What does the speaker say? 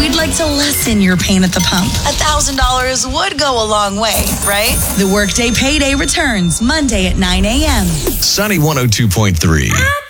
we'd like to lessen your pain at the pump. $1,000 would go a long way, right? The Workday Payday returns Monday at 9 a.m. Sunny 102.3.